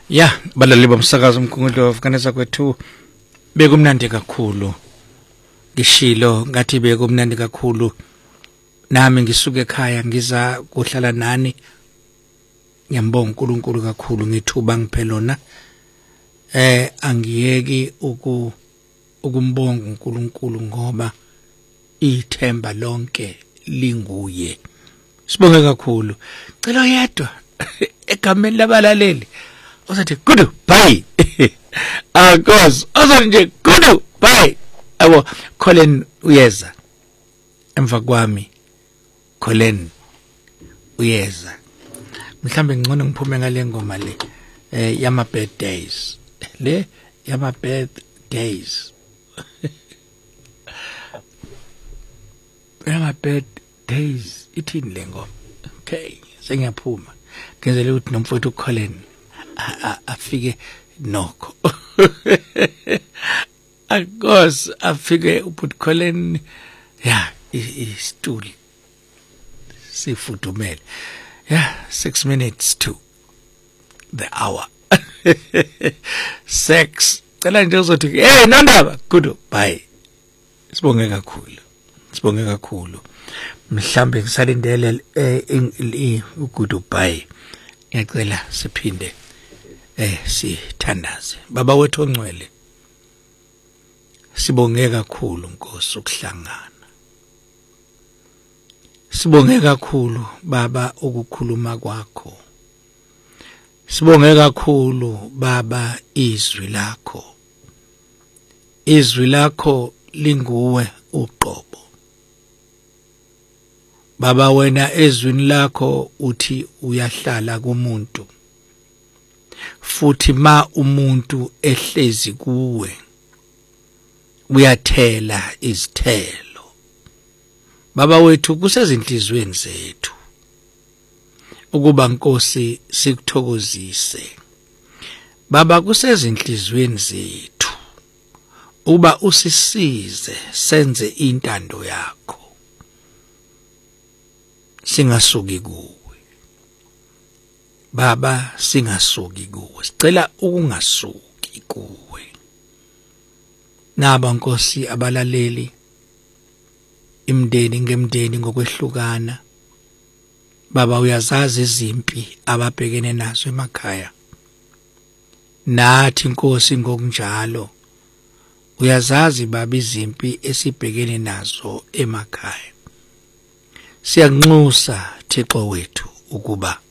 Ya, balaleli bomsakazo umkhonto kanesa kwethu bekumnandi kakhulu. Ngishilo ngathi bekumnandi kakhulu. Nami ngisuke ekhaya ngiza kuhlala nani. Ngiyambonga uNkulunkulu kakhulu ngithuba ngiphelona. Angiyeki ukumbonga uNkulunkulu ngoba ithemba lonke linguye. Sibonge kakhulu. Cela yedwa egameni labalaleli. Osathi goodbye. Akos, osathi nje goodbye. Abo Colin uyeza. Emva kwami Colin uyeza. Mhlambe ngcono ngiphume ngale ngoma le yama birthdays. Le yama birthdays. Yama birthdays ithini le ngoma? Okay, sengiyaphuma. Ngenzele ukuthi nomfowethu Colin afike nokho. Akos afike ubut Colin ya istool sifudumele. Yeah, 6 minutes to the hour. Sex. Cela nje uzothi hey nondaba goodbye. Sibonge kakhulu. Sibonge kakhulu. Mhlambe ngisalindele goodbye. Ngiyacela siphinde sithandaze. Baba wethu ongcwele. Sibonge kakhulu Nkosi ukuhlangana. Sibonge kakhulu Baba ukukhuluma kwakho. Sibonge kakhulu Baba izwi lakho. Izwi lakho linguwe uqobo. Baba wena ezwini lakho uthi uyahlala kumuntu. Futhi ma umuntu ehlezi kuwe uyathela izithelo. Baba wethu kusezinhlizweni zethu ukuba Nkosi sikuthokozise. Baba kusezinhlizweni zethu uba usisize senze intando yakho. Singasuki kuwe. Baba singasuki kuwe. Sicela ukungasuki kuwe. Naba Nkosi abalaleli imndeni ngemndeni ngokwehlukana. Baba uyazazi izimpi ababhekene nazo emakhaya. Nathi Nkosi ngokunjalo uyazazi baba izimpi esibhekene nazo emakhaya. Siyanxusa Thixo wethu ukuba